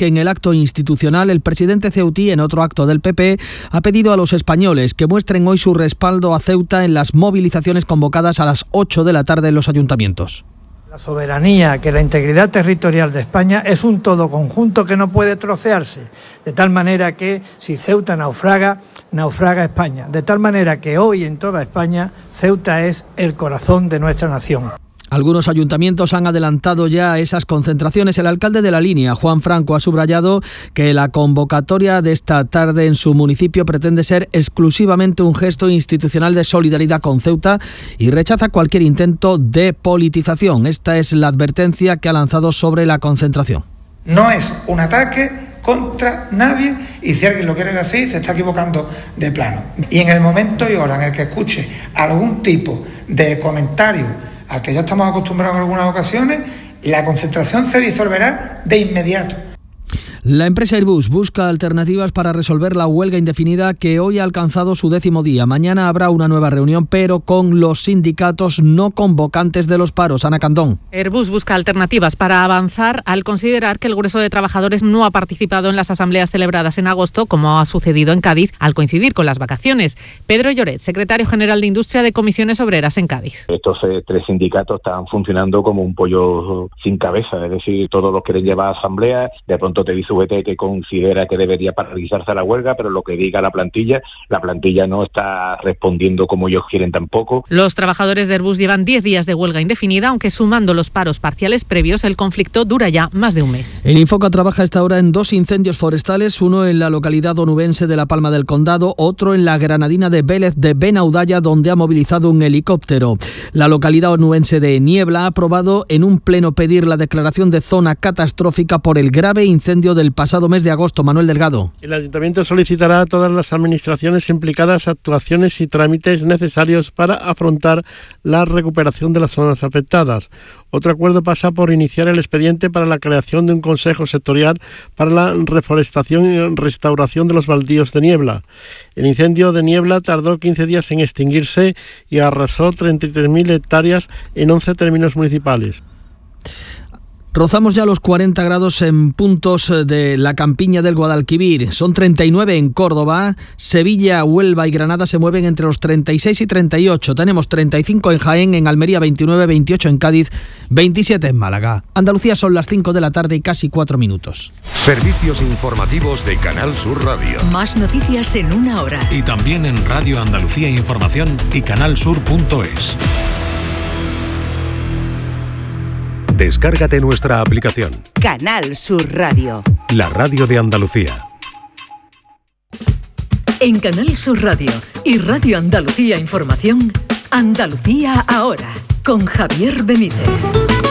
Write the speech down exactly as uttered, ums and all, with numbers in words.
que en el acto institucional el presidente ceutí, en otro acto del P P, ha pedido a los españoles que muestren hoy su respaldo a Ceuta en las movilizaciones convocadas a las ocho de la tarde en los ayuntamientos. La soberanía, que la integridad territorial de España es un todo conjunto que no puede trocearse, de tal manera que si Ceuta naufraga, naufraga España. De tal manera que hoy en toda España Ceuta es el corazón de nuestra nación. Algunos ayuntamientos han adelantado ya esas concentraciones. El alcalde de La Línea, Juan Franco, ha subrayado que la convocatoria de esta tarde en su municipio pretende ser exclusivamente un gesto institucional de solidaridad con Ceuta y rechaza cualquier intento de politización. Esta es la advertencia que ha lanzado sobre la concentración. No es un ataque contra nadie y si alguien lo quiere decir se está equivocando de plano. Y en el momento y hora en el que escuche algún tipo de comentario al que ya estamos acostumbrados en algunas ocasiones, la concentración se disolverá de inmediato. La empresa Airbus busca alternativas para resolver la huelga indefinida que hoy ha alcanzado su décimo día. Mañana habrá una nueva reunión, pero con los sindicatos no convocantes de los paros. Ana Candón. Airbus busca alternativas para avanzar al considerar que el grueso de trabajadores no ha participado en las asambleas celebradas en agosto, como ha sucedido en Cádiz, al coincidir con las vacaciones. Pedro Lloret, secretario general de Industria de Comisiones Obreras en Cádiz. Estos eh, tres sindicatos están funcionando como un pollo sin cabeza, es decir, todos los quieren llevar a asamblea, de pronto te dice U G T que considera que debería paralizarse la huelga, pero lo que diga la plantilla, la plantilla no está respondiendo como ellos quieren tampoco. Los trabajadores de Airbus llevan diez días de huelga indefinida, aunque sumando los paros parciales previos, el conflicto dura ya más de un mes. El Infoca trabaja a esta hora en dos incendios forestales, uno en la localidad onubense de La Palma del Condado, otro en la granadina de Vélez de Benaudalla, donde ha movilizado un helicóptero. La localidad onubense de Niebla ha aprobado en un pleno pedir la declaración de zona catastrófica por el grave incendio del pasado mes de agosto. Manuel Delgado. El Ayuntamiento solicitará a todas las administraciones implicadas actuaciones y trámites necesarios para afrontar la recuperación de las zonas afectadas. Otro acuerdo pasa por iniciar el expediente para la creación de un consejo sectorial para la reforestación y restauración de los baldíos de Niebla. El incendio de Niebla tardó quince días en extinguirse y arrasó treinta y tres mil hectáreas en once términos municipales. Rozamos ya los cuarenta grados en puntos de la campiña del Guadalquivir. Son treinta y nueve en Córdoba. Sevilla, Huelva y Granada se mueven entre los treinta y seis y treinta y ocho. Tenemos treinta y cinco en Jaén, en Almería veintinueve, veintiocho en Cádiz, veintisiete en Málaga. Andalucía son las cinco de la tarde y casi cuatro minutos. Servicios informativos de Canal Sur Radio. Más noticias en una hora. Y también en Radio Andalucía Información y canal sur punto es. Descárgate nuestra aplicación. Canal Sur Radio. La radio de Andalucía. En Canal Sur Radio y Radio Andalucía Información, Andalucía ahora, con Javier Benítez.